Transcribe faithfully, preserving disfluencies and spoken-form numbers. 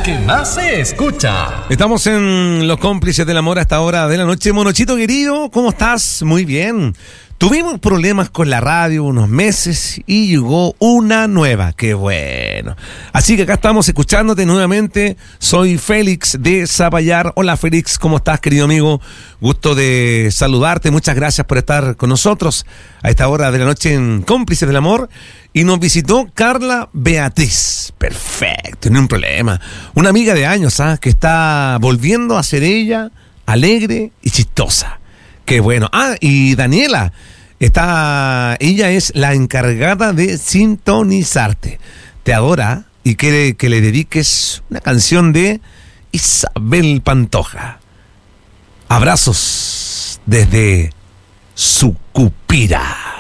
que más se escucha. Estamos en Los Cómplices del Amor a esta hora de la noche. Monochito querido, ¿cómo estás? Muy bien. Tuvimos problemas con la radio unos meses y llegó una nueva. ¡Qué bueno! Así que acá estamos escuchándote nuevamente. Soy Félix de Zapallar. Hola Félix, ¿cómo estás, querido amigo? Gusto de saludarte. Muchas gracias por estar con nosotros a esta hora de la noche en Cómplices del Amor. Y nos visitó Carla Beatriz. Perfecto, no hay un problema. Una amiga de años, ¿ah? Que está volviendo a ser ella, alegre y chistosa. Qué bueno. Ah, y Daniela, está, ella es la encargada de sintonizarte. Te adora y quiere que le dediques una canción de Isabel Pantoja. Abrazos desde Sucupira.